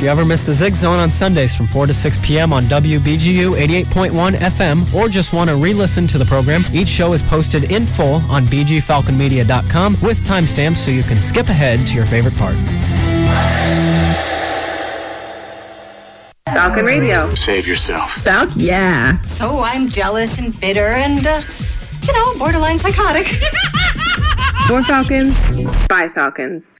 you ever miss the Zig Zone on Sundays from 4 to 6 p.m. on WBGU 88.1 FM, or just want to re-listen to the program, each show is posted in full on bgfalconmedia.com with timestamps so you can skip ahead to your favorite part. Falcon Radio. Save yourself. Falc, yeah. Oh, I'm jealous and bitter and, borderline psychotic. For Falcons, by Falcons.